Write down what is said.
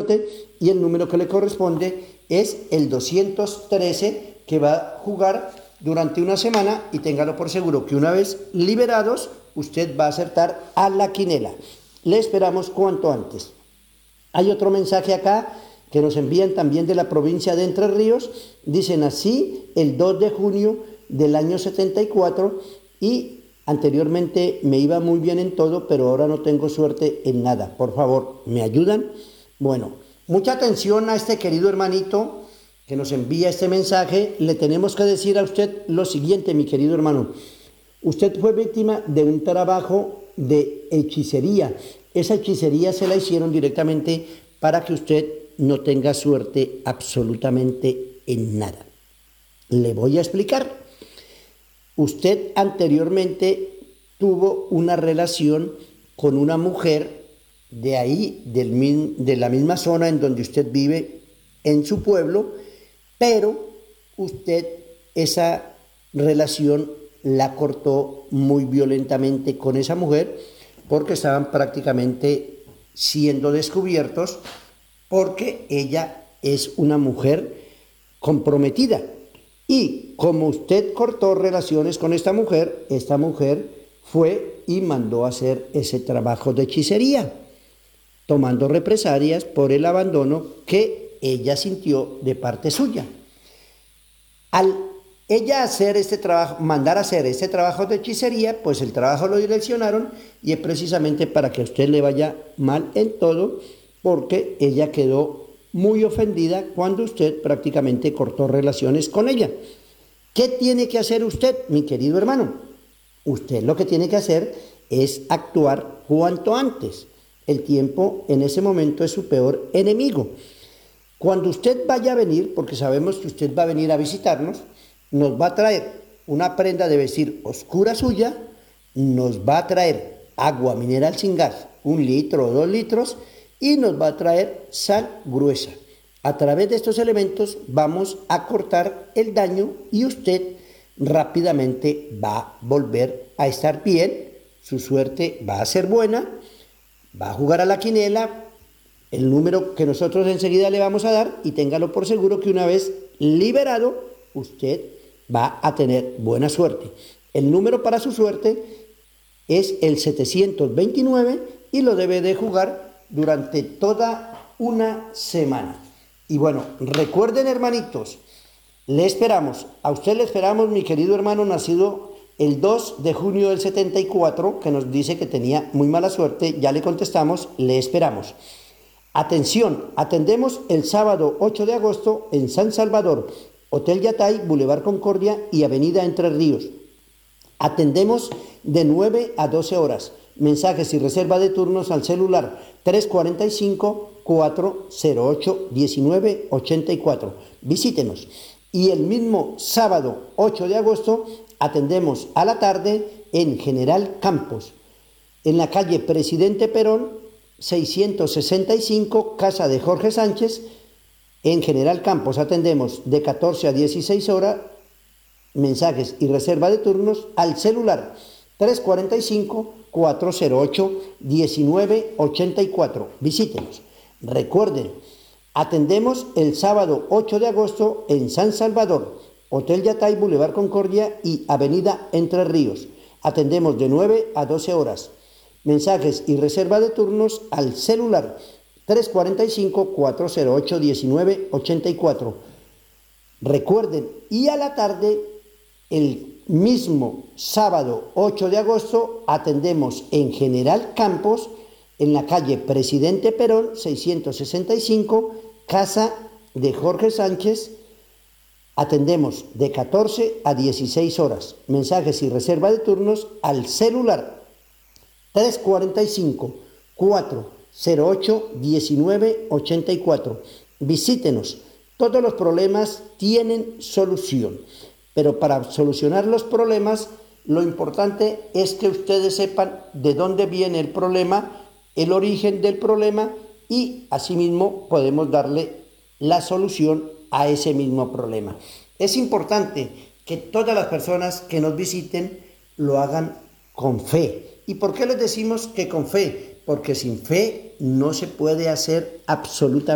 suerte, y el número que le corresponde es el 213, que va a jugar durante una semana, y téngalo por seguro que una vez liberados usted va a acertar a la quinela. Le esperamos cuanto antes. Hay otro mensaje acá que nos envían también de la provincia de Entre Ríos. Dicen así: el 2 de junio del año 74, y anteriormente me iba muy bien en todo, pero ahora no tengo suerte en nada. Por favor, ¿me ayudan? Bueno, mucha atención a este querido hermanito que nos envía este mensaje. Le tenemos que decir a usted lo siguiente, mi querido hermano. Usted fue víctima de un trabajo de hechicería. Esa hechicería se la hicieron directamente para que usted no tenga suerte absolutamente en nada. Le voy a explicar. Usted anteriormente tuvo una relación con una mujer de ahí, de la misma zona en donde usted vive, en su pueblo, pero usted esa relación la cortó muy violentamente con esa mujer, porque estaban prácticamente siendo descubiertos, porque ella es una mujer comprometida. Y como usted cortó relaciones con esta mujer fue y mandó a hacer ese trabajo de hechicería, tomando represalias por el abandono que ella sintió de parte suya. Al ella hacer este trabajo, mandar a hacer este trabajo de hechicería, pues el trabajo lo direccionaron, y es precisamente para que a usted le vaya mal en todo, porque ella quedó muy ofendida cuando usted prácticamente cortó relaciones con ella. ¿Qué tiene que hacer usted, mi querido hermano? Usted lo que tiene que hacer es actuar cuanto antes. El tiempo en ese momento es su peor enemigo. Cuando usted vaya a venir, porque sabemos que usted va a venir a visitarnos, nos va a traer una prenda de vestir oscura suya, nos va a traer agua mineral sin gas, 1 litro o 2 litros, y nos va a traer sal gruesa. A través de estos elementos vamos a cortar el daño, y usted rápidamente va a volver a estar bien, su suerte va a ser buena, va a jugar a la quinela, el número que nosotros enseguida le vamos a dar, y téngalo por seguro que una vez liberado, usted va a tener buena suerte. El número para su suerte es el 729, y lo debe de jugar durante toda una semana. Y bueno, recuerden, hermanitos, le esperamos, a usted le esperamos, mi querido hermano nacido el 2 de junio del 74, que nos dice que tenía muy mala suerte. Ya le contestamos, le esperamos. Atención, atendemos el sábado 8 de agosto en San Salvador, Hotel Yatay, Boulevard Concordia y Avenida Entre Ríos. Atendemos de 9 a 12 horas. Mensajes y reserva de turnos al celular 345-408-1984. Visítenos. Y el mismo sábado 8 de agosto atendemos a la tarde en General Campos, en la calle Presidente Perón 665, casa de Jorge Sánchez. En General Campos atendemos de 14 a 16 horas. Mensajes y reserva de turnos al celular 345-408-1984. Visítenos. Recuerden, atendemos el sábado 8 de agosto en San Salvador, Hotel Yatay, Boulevard Concordia y Avenida Entre Ríos. Atendemos de 9 a 12 horas. Mensajes y reserva de turnos al celular 345-408-1984. Recuerden, y a la tarde, el mismo sábado 8 de agosto, atendemos en General Campos, en la calle Presidente Perón 665, casa de Jorge Sánchez. Atendemos de 14 a 16 horas. Mensajes y reserva de turnos al celular 345-408-1984. Visítenos. Todos los problemas tienen solución, pero para solucionar los problemas, lo importante es que ustedes sepan de dónde viene el problema, el origen del problema, y asimismo podemos darle la solución a ese mismo problema. Es importante que todas las personas que nos visiten lo hagan con fe. ¿Y por qué les decimos que con fe? Porque sin fe no se puede hacer absolutamente